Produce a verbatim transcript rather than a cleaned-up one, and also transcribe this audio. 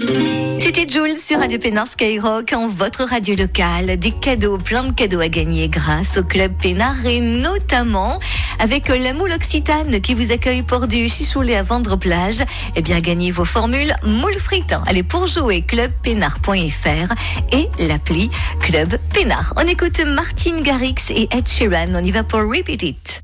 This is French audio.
C'était Jules sur Radio Pénard Skyrock, en votre radio locale. Des cadeaux, plein de cadeaux à gagner grâce au Club Pénard et notamment avec la moule Occitane qui vous accueille pour du chichoulet à vendre plage. Eh bien, gagnez vos formules moule frites. Allez, pour jouer, club pénard point f r et l'appli Club Pénard. On écoute Martin Garrix et Ed Sheeran. On y va pour Repeat It.